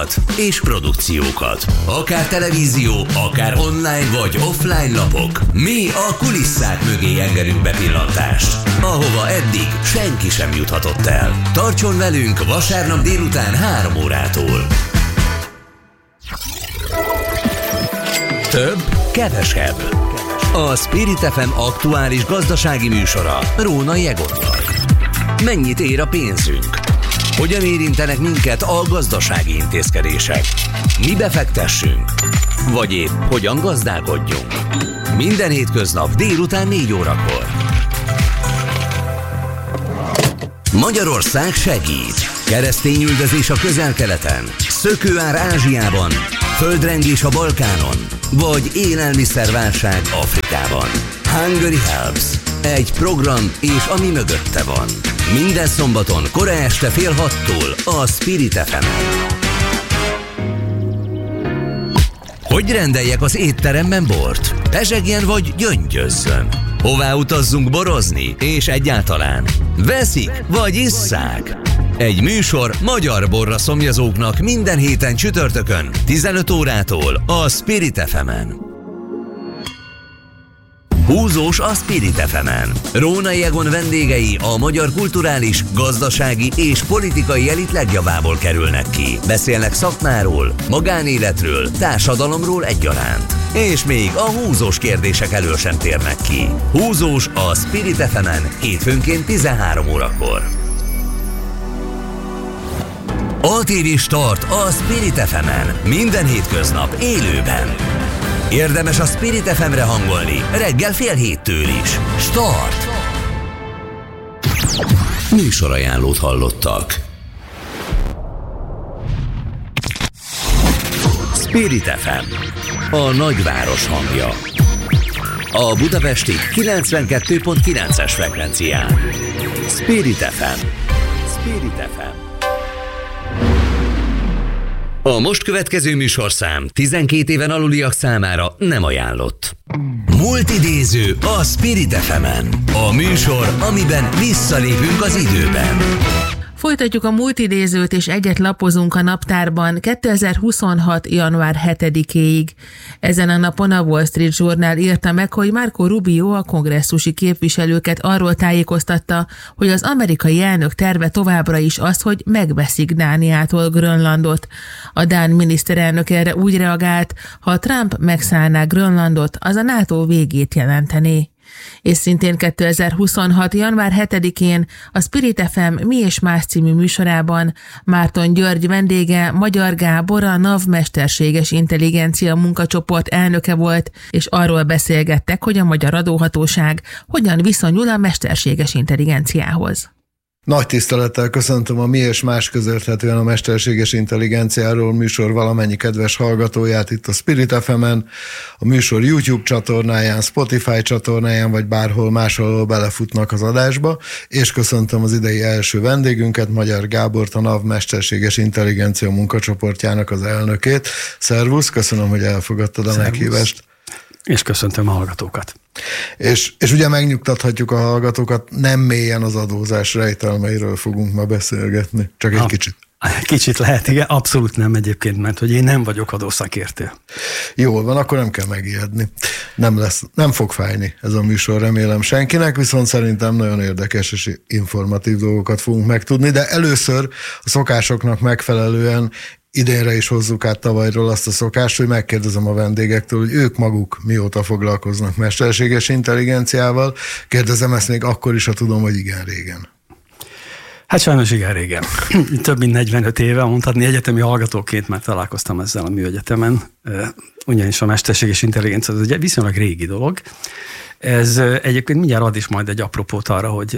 műsorokat és produkciókat. Akár televízió, akár online vagy offline lapok. Mi a kulisszák mögé engedünk bepillantást, ahova eddig senki sem juthatott el. Tartson velünk vasárnap délután 3 órától. Több, kevesebb. A Spirit FM aktuális gazdasági műsora Rónai Egonnal. Mennyit ér a pénzünk? Hogyan érintenek minket a gazdasági intézkedések? Mi befektessünk? Vagy épp hogyan gazdálkodjunk? Minden hétköznap délután 4 órakor. Magyarország segít. Keresztényüldözés a Közel-Keleten, szökőár Ázsiában, földrengés a Balkánon, vagy élelmiszerválság Afrikában. Hungary Helps. Egy program és ami mögötte van. Minden szombaton kora este 5:30 a Spirit FM-en. Hogy rendeljek az étteremben bort? Pezsegjen vagy gyöngyözzön? Hová utazzunk borozni? És egyáltalán veszik vagy isszák? Egy műsor magyar borra szomjazóknak minden héten csütörtökön 15 órától a Spirit FM-en. Húzós a Spirit FM-en. Rónai Egon vendégei a magyar kulturális, gazdasági és politikai elit legjavából kerülnek ki. Beszélnek szakmáról, magánéletről, társadalomról egyaránt. És még a húzós kérdések elől sem térnek ki. Húzós a Spirit FM-en hétfőnként 13 órakor. ATV Start a Spirit FM-en minden hétköznap élőben. Érdemes a Spirit FM-re hangolni reggel 6:30 is. Start! Műsorajánlót hallottak. Spirit FM, a nagyváros hangja. A budapesti 92.9-es frekvencián. Spirit FM. Spirit FM. A most következő műsorszám 12 éven aluliak számára nem ajánlott. Multidéző a Spirit FM-en. A műsor, amiben visszalépünk az időben. Folytatjuk a multidézőt, és egyet lapozunk a naptárban 2026. január 7-éig. Ezen a napon a Wall Street Journal írta meg, hogy Marco Rubio a kongresszusi képviselőket arról tájékoztatta, hogy az amerikai elnök terve továbbra is az, hogy megveszik Dániától Grönlandot. A dán miniszterelnök erre úgy reagált, ha Trump megszállná Grönlandot, az a NATO végét jelentené. És szintén 2026. január 7-én a Spirit FM Mi és Más című műsorában Márton György vendége Magyar Gábor, a NAV mesterséges intelligencia munkacsoport elnöke volt, és arról beszélgettek, hogy a Magyar Adóhatóság hogyan viszonyul a mesterséges intelligenciához. Nagy tisztelettel köszöntöm a Mi és Más közérthetően a mesterséges intelligenciáról műsor valamennyi kedves hallgatóját itt a Spirit FM-en, a műsor YouTube csatornáján, Spotify csatornáján, vagy bárhol máshol belefutnak az adásba, és köszöntöm az idei első vendégünket, Magyar Gábort, a NAV mesterséges intelligencia munkacsoportjának az elnökét. Szervusz, köszönöm, hogy elfogadtad a meghívást. És köszöntöm a hallgatókat. És ugye megnyugtathatjuk a hallgatókat, nem mélyen az adózás rejtelmeiről fogunk ma beszélgetni, csak egy kicsit. Kicsit lehet, igen, abszolút nem egyébként, mert hogy én nem vagyok adószakértő. Jól van, akkor nem kell megijedni. Nem fog fájni ez a műsor, remélem senkinek, viszont szerintem nagyon érdekes és informatív dolgokat fogunk megtudni, de először a szokásoknak megfelelően idénre is hozzuk át tavalyról azt a szokást, hogy megkérdezem a vendégektől, hogy ők maguk mióta foglalkoznak mesterséges intelligenciával. Kérdezem ezt még akkor is, ha tudom, hogy igen régen. Hát sajnos igen régen. Több mint 45 éve, mondhatni egyetemi hallgatóként már találkoztam ezzel a műegyetemen. Ugyanis a mesterséges intelligencia az egy viszonylag régi dolog. Ez egyébként mindjárt ad is majd egy apropót arra, hogy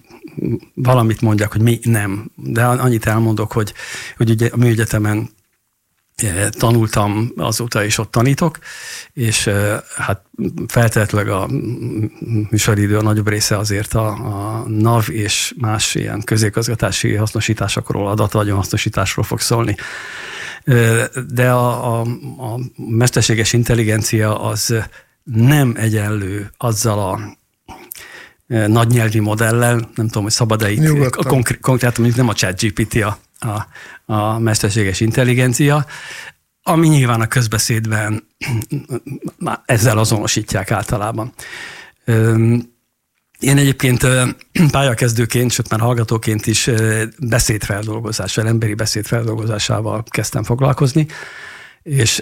valamit mondjak, hogy mi nem. De annyit elmondok, hogy ugye a műegyetemen tanultam, azóta is ott tanítok, és hát feltétlenül a műsoridő a nagyobb része azért a NAV és más ilyen közigazgatási hasznosításokról, adathasznosításról fog szólni. De a mesterséges intelligencia az nem egyenlő azzal a nagy nyelvi modellel, nem tudom, hogy szabad-e itt konkrétan, nem a ChatGPT a mesterséges intelligencia, ami nyilván a közbeszédben ezzel azonosítják általában. Én egyébként pályakezdőként, sőt már hallgatóként is beszédfeldolgozással, emberi beszédfeldolgozásával kezdtem foglalkozni, és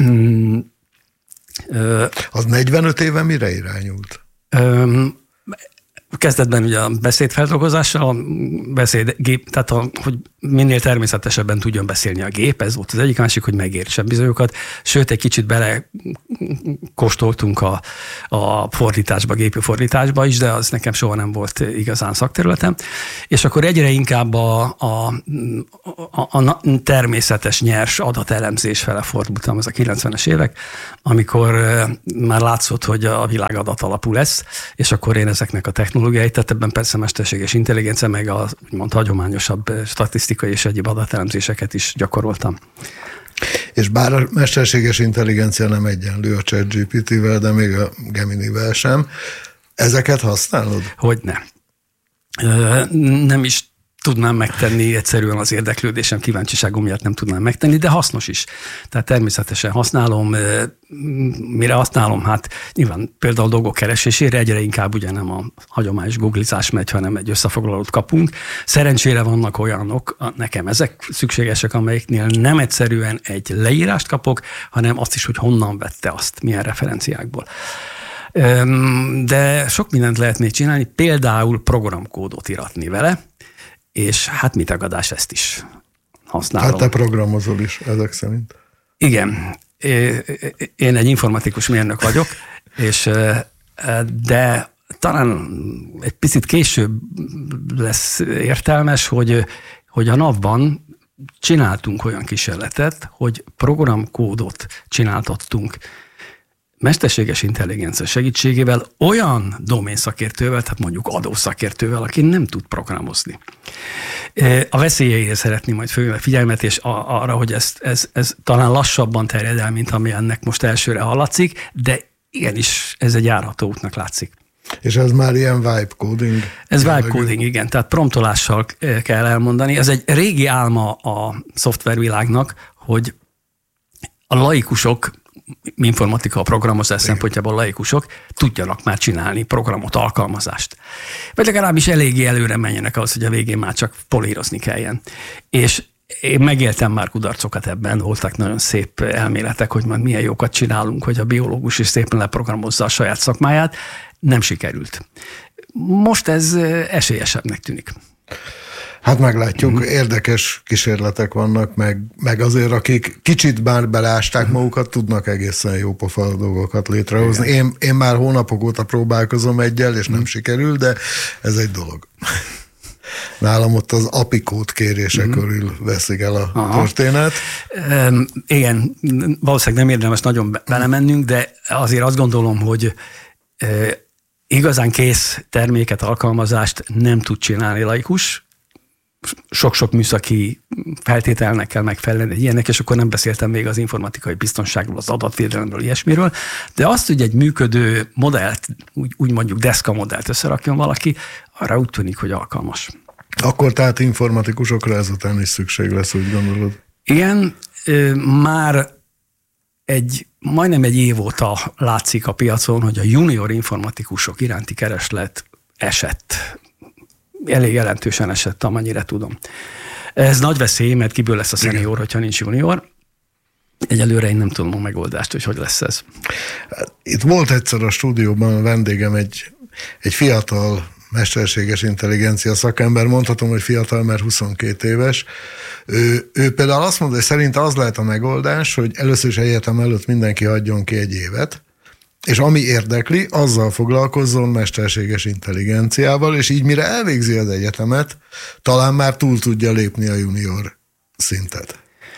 az 45 éve mire irányult? Kezdetben ugye a beszédfeldolgozással, a beszédgép, tehát hogy minél természetesebben tudjon beszélni a gép, ez volt az egyik, másik, hogy megértse bizonyokat, sőt, egy kicsit belekóstoltunk a fordításba, gépi fordításba is, de az nekem soha nem volt igazán szakterületem, és akkor egyre inkább a természetes, nyers adatelemzés fele fordultam, ez a 90-es évek, amikor már látszott, hogy a világ adatalapú lesz, és akkor én ezeknek a technológiáit, tehát ebben persze mesterséges intelligencia, meg a úgymond hagyományosabb statisztikai és egyéb adatelemzéseket is gyakoroltam. És bár a mesterséges intelligencia nem egyenlő a ChatGPT-vel, de még a Gemini-vel sem, ezeket használod? Hogyne. Nem is tudnám megtenni, egyszerűen az érdeklődésem, kíváncsiságom miatt nem tudnám megtenni, de hasznos is. Tehát természetesen használom, mire használom, hát nyilván például dolgok keresésére egyre inkább ugye nem a hagyományos googlizás megy, hanem egy összefoglalót kapunk. Szerencsére vannak olyanok, nekem ezek szükségesek, amelyeknél nem egyszerűen egy leírást kapok, hanem azt is, hogy honnan vette azt, milyen referenciákból. De sok mindent lehet még csinálni, például programkódot íratni vele, és hát mit tagadás, ezt is használom. Hát te programozol is, ezek szerint. Igen. Én egy informatikus mérnök vagyok, de talán egy picit később lesz értelmes, hogy a NAV-ban csináltunk olyan kísérletet, hogy programkódot csináltattunk mesterséges intelligencia segítségével olyan doménszakértővel, tehát mondjuk adószakértővel, aki nem tud programozni. A veszélyeire szeretném majd fölhívni a figyelmet, és arra, hogy ez talán lassabban terjed el, mint ami ennek most elsőre hallatszik, de igenis ez egy járható útnak látszik. És ez már ilyen vibe coding? Ez vibe coding, igen, tehát promptolással kell elmondani. Ez egy régi álma a szoftvervilágnak, hogy a laikusok, informatika, a programozás szempontjából laikusok tudjanak már csinálni programot, alkalmazást. Vagy legalábbis eléggé előre menjenek ahhoz, hogy a végén már csak polírozni kelljen. És én megéltem már kudarcokat ebben, voltak nagyon szép elméletek, hogy majd milyen jókat csinálunk, hogy a biológus is szépen leprogramozza a saját szakmáját. Nem sikerült. Most ez esélyesebbnek tűnik. Hát meglátjuk, érdekes kísérletek vannak, meg azért, akik kicsit bár belásták magukat, tudnak egészen jó pofa dolgokat létrehozni. Én már hónapok óta próbálkozom egyel, és nem sikerül, de ez egy dolog. Nálam ott az API kód kérése körül veszik el a történet. Igen, valószínűleg nem érdemes nagyon belemennünk, de azért azt gondolom, hogy igazán kész terméket, alkalmazást nem tud csinálni laikus, sok-sok műszaki feltételnek kell megfelelni ilyenek, és akkor nem beszéltem még az informatikai biztonságról, az adatvédelemről, ilyesmiről, de azt, hogy egy működő modellt, úgy mondjuk deszka modellt összerakjon valaki, arra úgy tűnik, hogy alkalmas. Akkor tehát informatikusokra ezután is szükség lesz, úgy gondolod? Igen, már majdnem egy év óta látszik a piacon, hogy a junior informatikusok iránti kereslet esett. Elég jelentősen esett, amennyire tudom. Ez nagy veszély, mert kiből lesz a szenior, hogyha nincs junior. Egyelőre én nem tudom a megoldást, hogy lesz ez. Itt volt egyszer a stúdióban a vendégem egy fiatal mesterséges intelligencia szakember, mondhatom, hogy fiatal, mert 22 éves. Ő például azt mondta, hogy szerint az lehet a megoldás, hogy először is egyetem előtt mindenki adjon ki egy évet, és ami érdekli, azzal foglalkozzon mesterséges intelligenciával, és így mire elvégzi az egyetemet, talán már túl tudja lépni a junior szintet.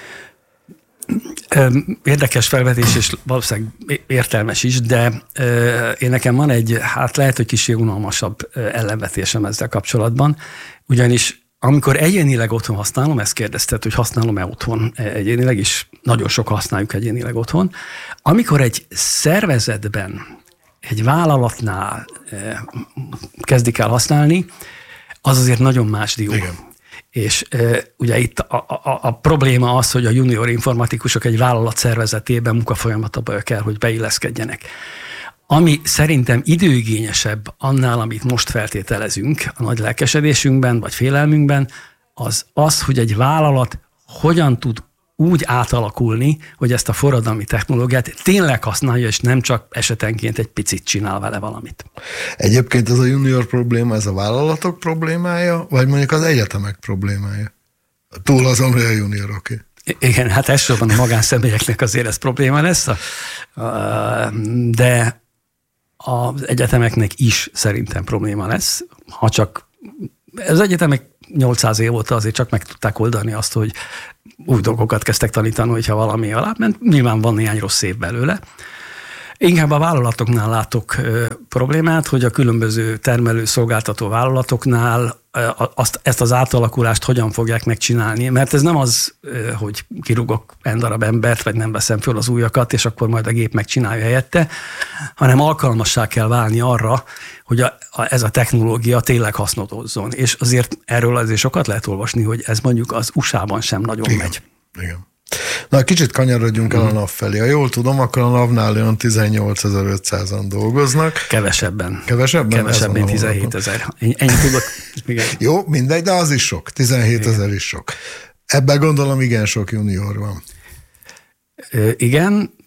Érdekes felvetés, és valószínűleg értelmes is, de én nekem van egy, hát lehet, hogy kicsi unalmasabb ellenvetésem ezzel kapcsolatban, ugyanis amikor egyénileg otthon használom, ezt kérdezted, hogy használom-e otthon egyénileg is, nagyon sok használjuk egyénileg otthon. Amikor egy szervezetben, egy vállalatnál kezdik el használni, az azért nagyon más dió. Igen. És ugye itt a probléma az, hogy a junior informatikusok egy vállalat szervezetében munkafolyamatban kell, hogy beilleszkedjenek. Ami szerintem időigényesebb annál, amit most feltételezünk a nagy lelkesedésünkben, vagy félelmünkben, az, hogy egy vállalat hogyan tud úgy átalakulni, hogy ezt a forradalmi technológiát tényleg használja, és nem csak esetenként egy picit csinál vele valamit. Egyébként ez a junior probléma, ez a vállalatok problémája, vagy mondjuk az egyetemek problémája? Túl azon, hogy a junioroké. Igen, hát elsősorban a magánszemélyeknek azért ez probléma lesz, de az egyetemeknek is szerintem probléma lesz, ha csak az egyetemek 800 év óta azért csak meg tudták oldani azt, hogy új dolgokat kezdtek tanítani, hogyha valami alábbment. Nyilván van néhány rossz év belőle. Inkább a vállalatoknál látok problémát, hogy a különböző termelő-szolgáltató vállalatoknál ezt az átalakulást hogyan fogják megcsinálni. Mert ez nem az, hogy kirúgok n darab embert, vagy nem veszem föl az újakat, és akkor majd a gép megcsinálja helyette, hanem alkalmassá kell válni arra, hogy ez a technológia tényleg hasznot hozzon. És azért erről azért sokat lehet olvasni, hogy ez mondjuk az USA-ban sem nagyon megy. Igen. Na, kicsit kanyarodjunk el a NAV felé. Ha jól tudom, akkor a NAV-nál olyan 18.500-an dolgoznak. Kevesebben. Kevesebben? Kevesebben 17.000. Ennyi tudok. Igen. Jó, mindegy, de az is sok. 17.000 is sok. Ebben gondolom igen sok junior van. Igen.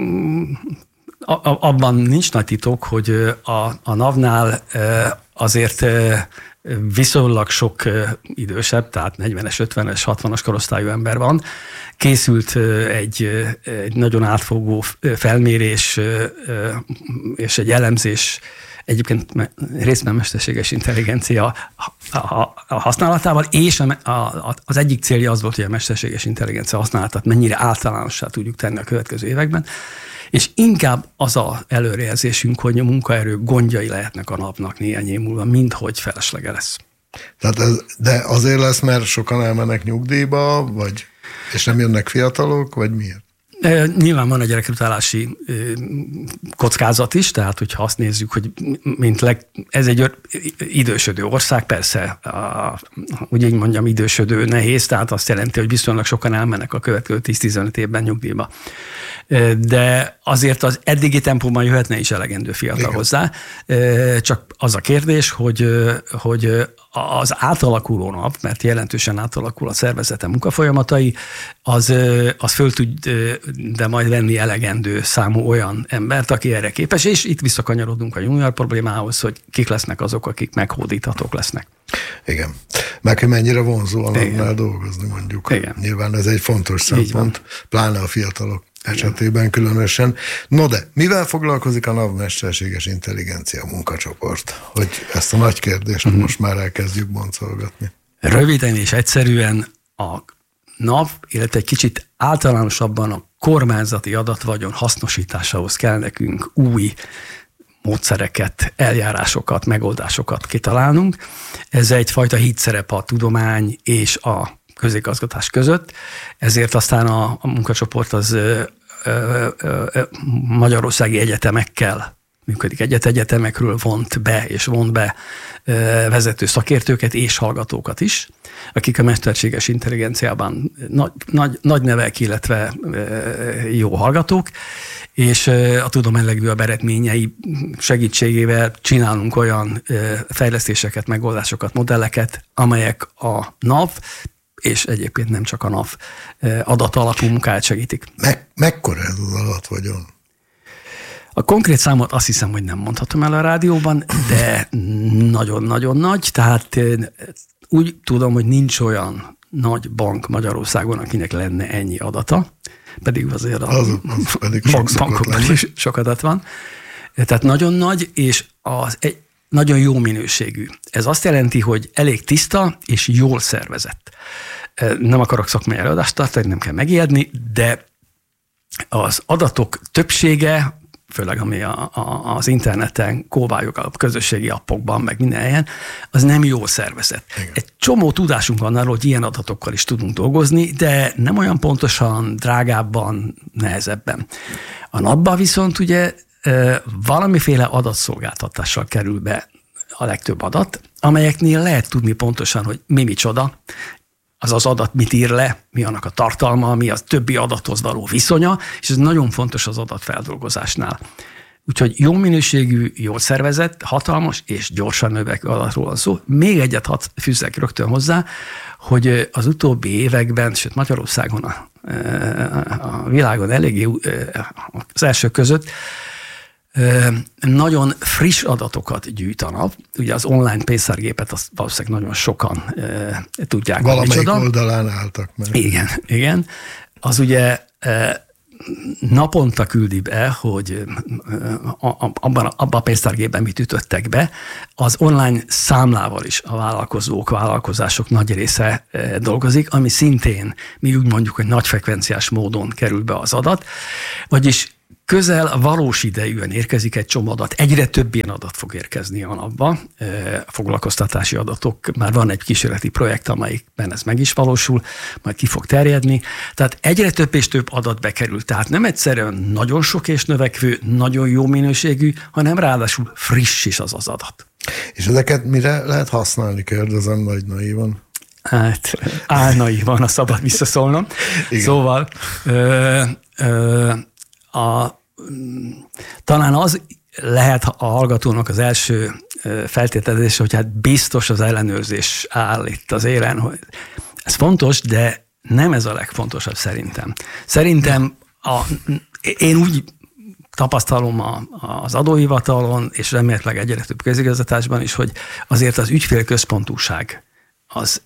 Abban nincs nagy titok, hogy a NAV-nál azért viszonylag sok idősebb, tehát 40-es, 50-es, 60-as korosztályú ember van. Készült egy nagyon átfogó felmérés és egy elemzés, egyébként részben mesterséges intelligencia használatával, és az egyik célja az volt, hogy a mesterséges intelligencia használatát mennyire általánossá tudjuk tenni a következő években, és inkább az az előrejelzésünk, hogy a munkaerő gondjai lehetnek a napnak néhány év múlva, minthogy felesleges lesz. Tehát de azért lesz, mert sokan elmennek nyugdíjba, vagy, és nem jönnek fiatalok, vagy miért? Nyilván van egy rekrutálási kockázat is, tehát hogyha azt nézzük, hogy ez egy idősödő ország, persze, úgy így mondjam, idősödő nehéz, tehát azt jelenti, hogy viszonylag sokan elmennek a következő 10-15 évben nyugdíjba. De azért az eddigi tempóban jöhetne is elegendő fiatal igen. hozzá. Csak az a kérdés, hogy az átalakuló nap, mert jelentősen átalakul a szervezete munkafolyamatai, az föl tud de majd venni elegendő számú olyan embert, aki erre képes, és itt visszakanyarodunk a junior problémához, hogy kik lesznek azok, akik meghódíthatók lesznek. Igen. Meg hogy mennyire vonzó annál dolgozni mondjuk. Igen. Nyilván ez egy fontos szempont, pláne a fiatalok esetében különösen. No de, mivel foglalkozik a NAV mesterséges intelligencia munkacsoport? Hogy ezt a nagy kérdést most már elkezdjük boncolgatni. Röviden és egyszerűen a NAV, illetve egy kicsit általánosabban a kormányzati adatvagyon hasznosításához kell nekünk új módszereket, eljárásokat, megoldásokat kitalálnunk. Ez egyfajta hídszerep a tudomány és a közigazgatás között, ezért aztán a munkacsoport az magyarországi egyetemekkel működik. Egyetemekről vont be vezető szakértőket és hallgatókat is, akik a mesterséges intelligenciában nagy nevek, illetve jó hallgatók, és a tudomány legjobb eredményei segítségével csinálunk olyan fejlesztéseket, megoldásokat, modelleket, amelyek a NAV, és egyébként nem csak a NAV adatalapú munkáját segítik. Mekkora ez az adatvagyon? A konkrét számot azt hiszem, hogy nem mondhatom el a rádióban, de nagyon-nagyon nagy, tehát úgy tudom, hogy nincs olyan nagy bank Magyarországon, akinek lenne ennyi adata, pedig azért az pedig bankokban is sok adat van. Tehát nagyon nagy, és egy nagyon jó minőségű. Ez azt jelenti, hogy elég tiszta és jól szervezett. Nem akarok szakmai előadást tartani, nem kell megijedni, de az adatok többsége, főleg ami az interneten kóváljuk a közösségi appokban, meg minden helyen, az nem jól szervezett. Igen. Egy csomó tudásunk van arról, hogy ilyen adatokkal is tudunk dolgozni, de nem olyan pontosan, drágábban, nehezebben. A NAV-ban viszont ugye valamiféle adatszolgáltatással kerül be a legtöbb adat, amelyeknél lehet tudni pontosan, hogy mi micsoda, az adat mit ír le, mi annak a tartalma, mi a többi adathoz való viszonya, és ez nagyon fontos az adatfeldolgozásnál. Úgyhogy jó minőségű, jól szervezett, hatalmas és gyorsan növekvő adatról van szó. Még egyet hadd fűzzek rögtön hozzá, hogy az utóbbi években, sőt Magyarországon, a világon eléggé az elsők között nagyon friss adatokat gyűjtanak. Ugye az online pénztárgépet azt valószínűleg nagyon sokan tudják. Valamelyik oldalán álltak meg. Igen. Az ugye naponta küldi be, hogy abban a pénztárgépben mit ütöttek be. Az online számlával is a vállalkozások nagy része dolgozik, ami szintén, mi úgy mondjuk, hogy nagy frekvenciás módon kerül be az adat, vagyis közel valós idejűen érkezik egy csomó adat. Egyre több ilyen adat fog érkezni a napba. A foglalkoztatási adatok, már van egy kísérleti projekt, amelyikben ez meg is valósul, majd ki fog terjedni. Tehát egyre több és több adat bekerül. Tehát nem egyszerűen nagyon sok és növekvő, nagyon jó minőségű, hanem ráadásul friss is az adat. És ezeket mire lehet használni, kérdezem nagy naívan? Hát álnaívan, a szabad visszaszólnom. Igen. Szóval talán az lehet a hallgatónak az első feltételezése, hogy hát biztos az ellenőrzés áll itt az élen. Hogy ez fontos, de nem ez a legfontosabb szerintem. Szerintem én úgy tapasztalom az adóhivatalon, és remélhetőleg egyre több közigazgatásban is, hogy azért az ügyfélközpontúság az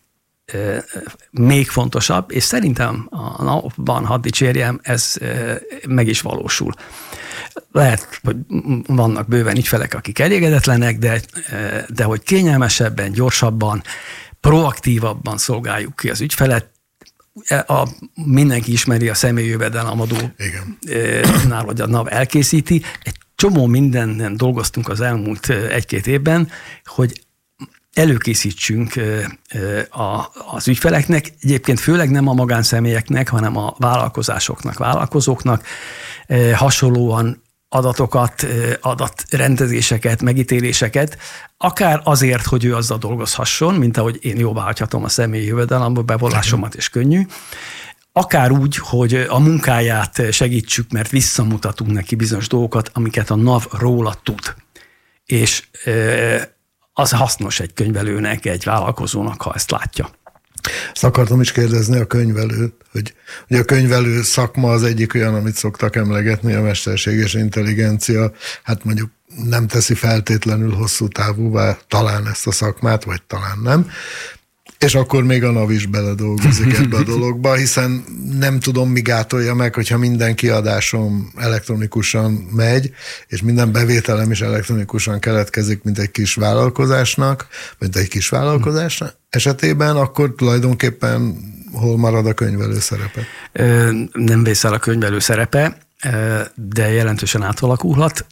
még fontosabb, és szerintem a napban, hadd dicsérjem, ez meg is valósul. Lehet, hogy vannak bőven ügyfelek, akik elégedetlenek, de hogy kényelmesebben, gyorsabban, proaktívabban szolgáljuk ki az ügyfelet. Mindenki ismeri a személyi jövedelemadónál, vagy a NAV elkészíti. Egy csomó mindenen dolgoztunk az elmúlt 1-2 évben, hogy előkészítsünk az ügyfeleknek, egyébként főleg nem a magánszemélyeknek, hanem a vállalkozásoknak, vállalkozóknak hasonlóan adatokat, adatrendezéseket, megítéléseket, akár azért, hogy ő azzal dolgozhasson, mint ahogy én jóváhagyhatom a személyi jövedelemből bevallásomat, és könnyű, akár úgy, hogy a munkáját segítsük, mert visszamutatunk neki bizonyos dolgokat, amiket a NAV róla tud. És az hasznos egy könyvelőnek, egy vállalkozónak, ha ezt látja. Ezt akartam is kérdezni a könyvelőt, hogy ugye a könyvelő szakma az egyik olyan, amit szoktak emlegetni, a mesterséges intelligencia, hát mondjuk nem teszi feltétlenül hosszú távúvá talán ezt a szakmát, vagy talán nem. És akkor még a NAV is beledolgozik ebbe a dologba, hiszen nem tudom, mi gátolja meg, hogyha minden kiadásom elektronikusan megy, és minden bevételem is elektronikusan keletkezik, mint egy kis vállalkozásnak, mint egy kis vállalkozás esetében, akkor tulajdonképpen hol marad a könyvelő szerepe? Nem vészel a könyvelő szerepe, de jelentősen átalakulhat.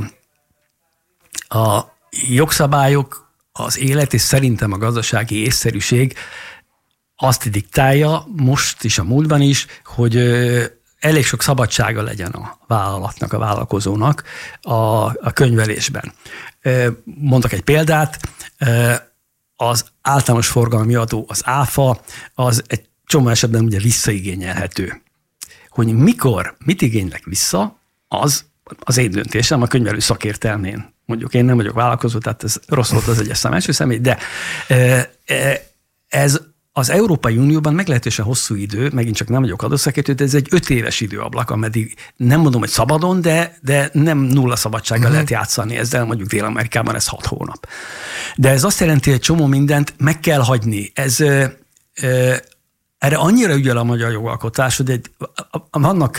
A jogszabályok, az élet és szerintem a gazdasági észszerűség azt diktálja, most is, a múltban is, hogy elég sok szabadsága legyen a vállalatnak, a vállalkozónak a könyvelésben. Mondok egy példát, az általános forgalmi adó, az ÁFA, az egy csomó esetben ugye visszaigényelhető. Hogy mikor, mit igénylek vissza, az én döntésem a könyvelő szakértelmén. Mondjuk én nem vagyok vállalkozó, tehát ez rossz volt az egyes szám első személy, de ez az Európai Unióban meglehetősen hosszú idő, megint csak nem vagyok adószakértő, de ez egy 5 éves időablak, ameddig nem mondom, hogy szabadon, de nem nulla szabadsággal lehet játszani ezzel, mondjuk Dél-Amerikában ez 6 hónap. De ez azt jelenti, hogy egy csomó mindent meg kell hagyni. Erre annyira ügyel a magyar jogalkotás, hogy vannak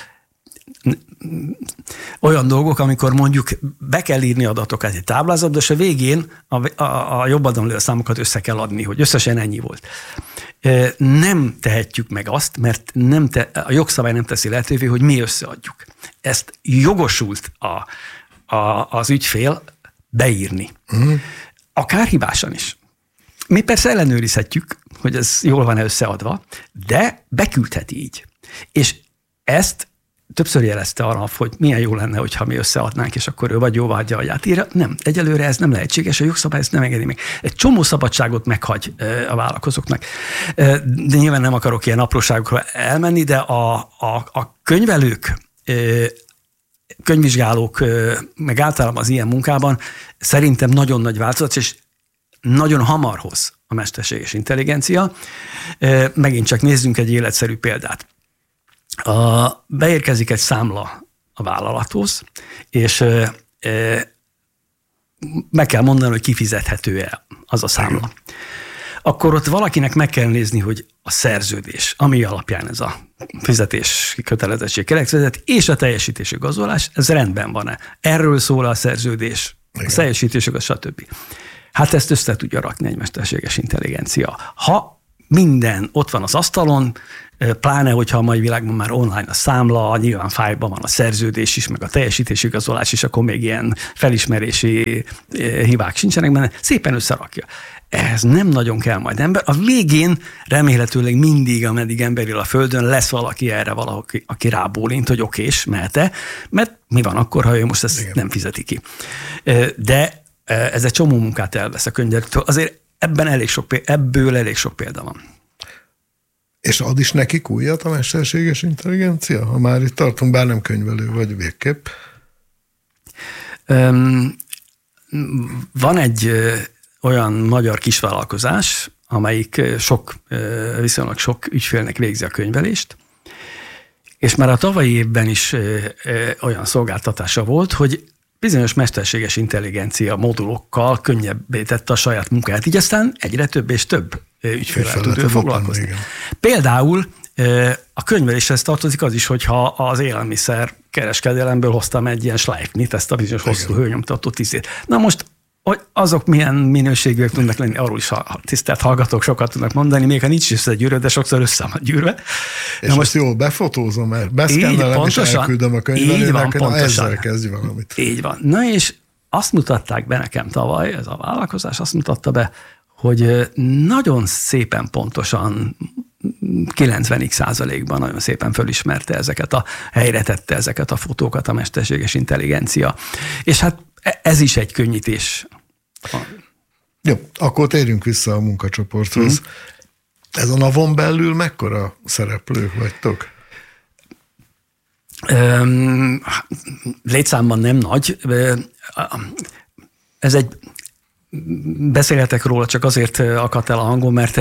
olyan dolgok, amikor mondjuk be kell írni adatokat egy táblázatba, és a végén a jobb oldalon lévő számokat össze kell adni, hogy összesen ennyi volt. Nem tehetjük meg azt, mert a jogszabály nem teszi lehetővé, hogy mi összeadjuk. Ezt jogosult az ügyfél beírni. Akár hibásan is. Mi persze ellenőrizhetjük, hogy ez jól van-e összeadva, de beküldheti így. És ezt többször jelezte arra, hogy milyen jó lenne, hogyha mi összeadnánk, és akkor ő vagy jóvá hagyja, hogy átírja. Nem, egyelőre ez nem lehetséges, a jogszabály ezt nem engedi meg. Egy csomó szabadságot meghagy a vállalkozóknak. De nyilván nem akarok ilyen apróságokra elmenni, de a könyvelők, könyvvizsgálók, meg általában az ilyen munkában szerintem nagyon nagy változat, és nagyon hamar hoz a mesterséges intelligencia. Megint csak nézzünk egy életszerű példát. Beérkezik egy számla a vállalathoz, és meg kell mondani, hogy kifizethető-e az a számla. Akkor ott valakinek meg kell nézni, hogy a szerződés, ami alapján ez a fizetési kötelezettség keletkezett, és a teljesítési igazolás, ez rendben van-e? Erről szól a szerződés, a teljesítési stb. Hát ezt össze tudja rakni egy mesterséges intelligencia. Ha minden ott van az asztalon, pláne, hogyha a mai világban már online a számla, nyilván fájlban van a szerződés is, meg a teljesítési igazolás is, akkor még ilyen felismerési hibák sincsenek benne, szépen összerakja. Ehhez nem nagyon kell majd ember. A végén remélhetőleg mindig, ameddig ember él a Földön, lesz valaki erre valaki, aki rábólint, hogy okés, mehet-e, mert mi van akkor, ha ő most ezt nem fizeti ki. De ez egy csomó munkát elvesz a könyvelőktől. Azért ebből elég sok példa van. És ad is nekik újat a mesterséges intelligencia? Ha már itt tartunk, bár nem könyvelő vagy végképp. Van egy olyan magyar kisvállalkozás, amelyik viszonylag sok ügyfélnek végzi a könyvelést, és már a tavalyi évben is olyan szolgáltatása volt, hogy bizonyos mesterséges intelligencia modulokkal könnyebbé tette a saját munkáját, így aztán egyre több és több ügyféllel tud foglalkozni. Például a könyveléshez tartozik az is, hogyha az élelmiszer kereskedelemből hoztam egy ilyen Schleifnit, ezt a bizonyos hosszú hőnyomtató tisztét. Na most, hogy azok milyen minőségűek tudnak lenni, arról is a tisztelt hallgatók sokat tudnak mondani, még ha nincs összegyűrve, de sokszor össze van gyűrve. És na most jól befotózom, mert beszkennelem és elküldöm a könyvelőnek, hogy ezzel kezdj valamit. Így van. Na és azt mutatták be nekem tavaly, ez a vállalkozás azt mutatta be, hogy nagyon szépen pontosan 90%-ban nagyon szépen fölismerte helyre tette ezeket a fotókat a mesterséges intelligencia. És hát ez is egy könnyítés. Jó, akkor térjünk vissza a munkacsoporthoz. Ez a NAV-on belül mekkora szereplők vagytok? Létszámban nem nagy. Ez egy beszélhetek róla, csak azért akadt el a hangom, mert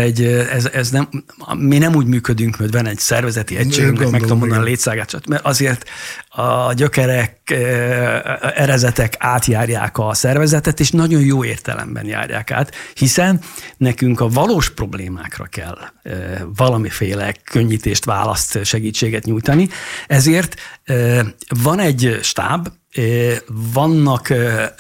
mi nem úgy működünk, hogy van egy szervezeti egységünk, meg tudom mondani a létszágát, mert azért a gyökerek, erezetek átjárják a szervezetet, és nagyon jó értelemben járják át, hiszen nekünk a valós problémákra kell valamiféle könnyítést, választ, segítséget nyújtani. Ezért van egy stáb, vannak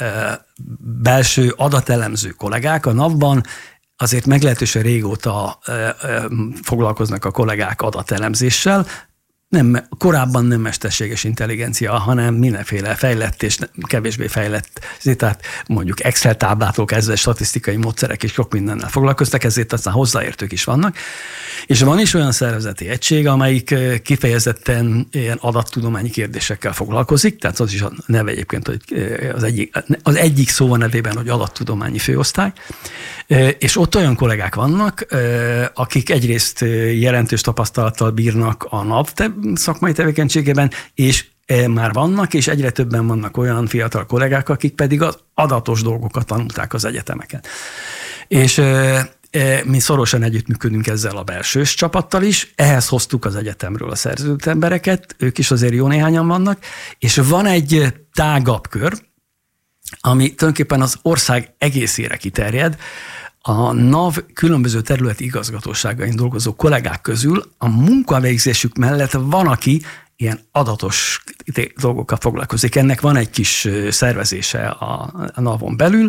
belső adatelemző kollégák a NAV-ban, azért meglehetősen régóta foglalkoznak a kollégák adatelemzéssel, korábban nem mesterséges intelligencia, hanem mindenféle fejlett és kevésbé fejlett, tehát mondjuk Excel táblától kezdve statisztikai módszerek és sok mindennel foglalkoztak, ezért aztán hozzáértők is vannak. És van is olyan szervezeti egység, amelyik kifejezetten ilyen adattudományi kérdésekkel foglalkozik, tehát az is a neve egyébként, hogy az egyik szó a nevében, hogy adattudományi főosztály, és ott olyan kollégák vannak, akik egyrészt jelentős tapasztalattal bírnak a NAV szakmai tevékenységében, és már vannak, és egyre többen vannak olyan fiatal kollégák, akik pedig az adatos dolgokat tanulták az egyetemeken. És mi szorosan együttműködünk ezzel a belsős csapattal is, ehhez hoztuk az egyetemről a szerződött embereket, ők is azért jó néhányan vannak, és van egy tágabb kör, ami tulajdonképpen az ország egészére kiterjed. A NAV különböző területi igazgatóságain dolgozó kollégák közül a munkavégzésük mellett van, aki ilyen adatos dolgokkal foglalkozik. Ennek van egy kis szervezése a NAV-on belül,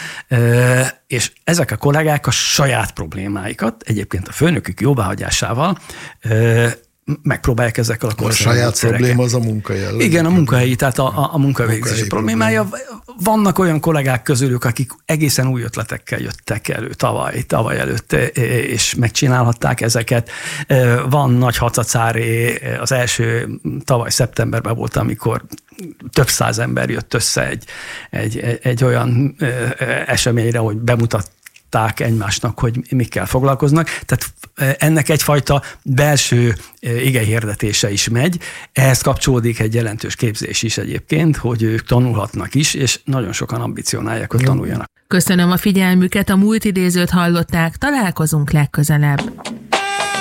és ezek a kollégák a saját problémáikat, egyébként a főnökük jóváhagyásával megpróbálják ezekkel a korszerű saját probléma az a munkahelyi. Igen, a munkahelyi, tehát a munkavégzési problémája. Vannak olyan kollégák közülük, akik egészen új ötletekkel jöttek elő tavaly előtt, és megcsinálhatták ezeket. Van Nagy Hacacáré, az első tavaly szeptemberben volt, amikor több száz ember jött össze egy olyan eseményre, hogy bemutatták egymásnak, hogy mikkel foglalkoznak. Tehát ennek egyfajta belső igehirdetése is megy. Ehhez kapcsolódik egy jelentős képzés is egyébként, hogy ők tanulhatnak is, és nagyon sokan ambicionálják, hogy tanuljanak. Köszönöm a figyelmüket, a múlt idézőt hallották, találkozunk legközelebb.